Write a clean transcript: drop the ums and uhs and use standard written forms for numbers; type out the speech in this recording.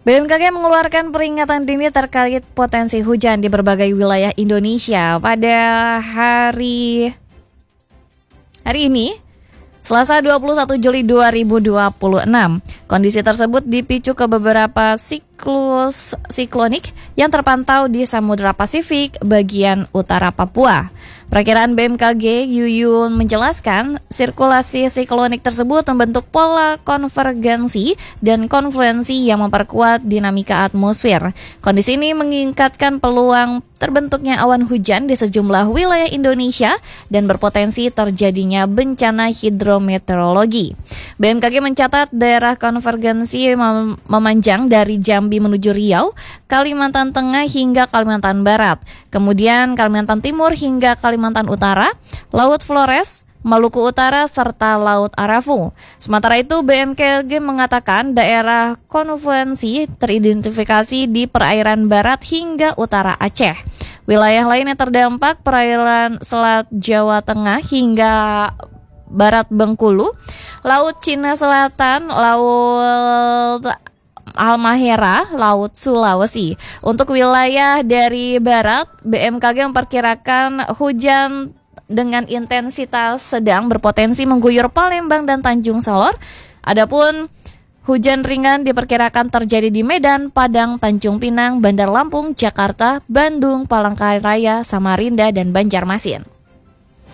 BMKG mengeluarkan peringatan dini terkait potensi hujan di berbagai wilayah Indonesia pada hari ini, Selasa 21 Juli 2026. Kondisi tersebut dipicu ke beberapa siklus siklonik yang terpantau di Samudra Pasifik bagian utara Papua. Perakiraan BMKG Yuyun menjelaskan, sirkulasi siklonik tersebut membentuk pola konvergensi dan konfluensi yang memperkuat dinamika atmosfer. Kondisi ini meningkatkan peluang terbentuknya awan hujan di sejumlah wilayah Indonesia dan berpotensi terjadinya bencana hidrometeorologi. BMKG mencatat daerah konvergensi memanjang dari Jambi menuju Riau, Kalimantan Tengah hingga Kalimantan Barat, kemudian Kalimantan Timur hingga Kalimantan Utara, Laut Flores, Maluku Utara, serta Laut Arafu. Sementara itu, BMKG mengatakan daerah konfluensi teridentifikasi di perairan barat hingga utara Aceh. Wilayah lain yang terdampak perairan Selat Jawa Tengah hingga barat Bengkulu, Laut Cina Selatan, Laut Halmahera, Laut Sulawesi. Untuk wilayah dari barat, BMKG memperkirakan hujan dengan intensitas sedang berpotensi mengguyur Palembang dan Tanjung Salor. Adapun hujan ringan diperkirakan terjadi di Medan, Padang, Tanjung Pinang, Bandar Lampung, Jakarta, Bandung, Palangkaraya, Samarinda, dan Banjarmasin.